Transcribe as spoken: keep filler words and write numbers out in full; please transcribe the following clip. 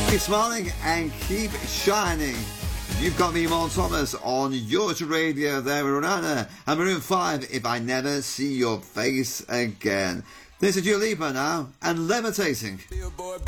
Keep smiling and keep shining. You've got me, Mon Thomas, on Yorkshire Radio there with Rihanna and Maroon five, If I Never See Your Face Again. This is Dua Lipa now, and Levitating.